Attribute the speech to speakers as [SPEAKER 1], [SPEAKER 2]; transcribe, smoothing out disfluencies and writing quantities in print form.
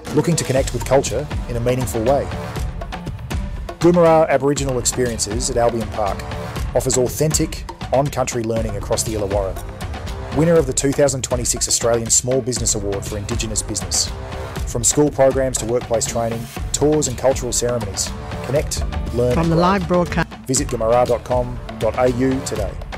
[SPEAKER 1] Looking to connect with culture in a meaningful way? Goomera Aboriginal Experiences at Albion Park offers authentic, on-country learning across the Illawarra. Winner of the 2026 Australian Small Business Award for Indigenous Business. From school programs to workplace training, tours and cultural ceremonies. Connect, learn
[SPEAKER 2] From
[SPEAKER 1] and
[SPEAKER 2] the
[SPEAKER 1] grow.
[SPEAKER 2] live broadcast.
[SPEAKER 1] Visit goomera.com.au today.